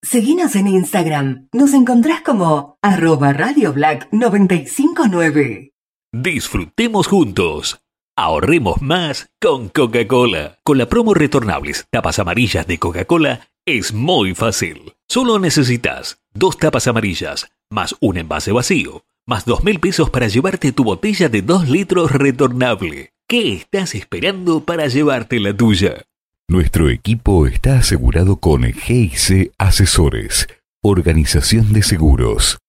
Seguinos en Instagram. Nos encontrás como @RadioBlack959. Disfrutemos juntos. Ahorremos más con Coca-Cola. Con la promo retornables tapas amarillas de Coca-Cola es muy fácil. Solo necesitas 2 tapas amarillas, más un envase vacío, más 2.000 pesos para llevarte tu botella de 2 litros retornable. ¿Qué estás esperando para llevarte la tuya? Nuestro equipo está asegurado con GIC Asesores, Organización de Seguros.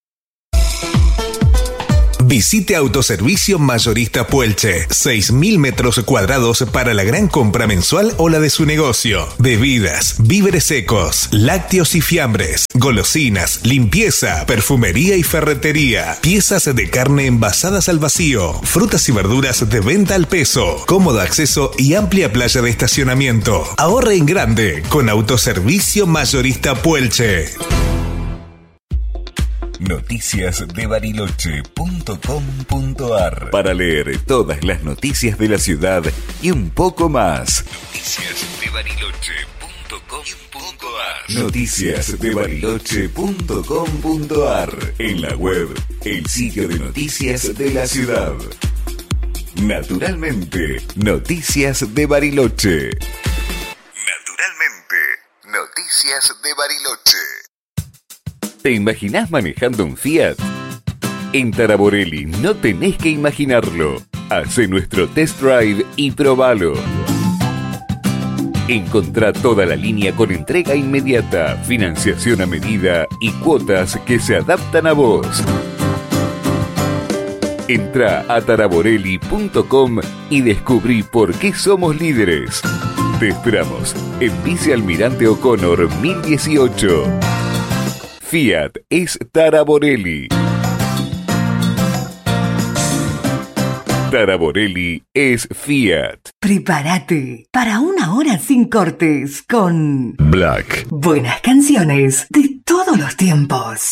Visite Autoservicio Mayorista Puelche. 6.000 metros cuadrados para la gran compra mensual o la de su negocio. Bebidas, víveres secos, lácteos y fiambres, golosinas, limpieza, perfumería y ferretería, piezas de carne envasadas al vacío, frutas y verduras de venta al peso, cómodo acceso y amplia playa de estacionamiento. Ahorre en grande con Autoservicio Mayorista Puelche. Noticiasdebariloche.com.ar para leer todas las noticias de la ciudad y un poco más. Noticiasdebariloche.com.ar Noticiasdebariloche.com.ar En la web, el sitio de noticias de la ciudad. Naturalmente, Noticias de Bariloche. Naturalmente, Noticias de Bariloche. ¿Te imaginás manejando un Fiat? En Taraborelli no tenés que imaginarlo. Hacé nuestro test drive y probalo. Encontrá toda la línea con entrega inmediata, financiación a medida y cuotas que se adaptan a vos. Entrá a taraborelli.com y descubrí por qué somos líderes. Te esperamos en Vice Almirante O'Connor 1018. Fiat es Taraborelli. Taraborelli es Fiat. Prepárate para una hora sin cortes con Black. buenas canciones de todos los tiempos.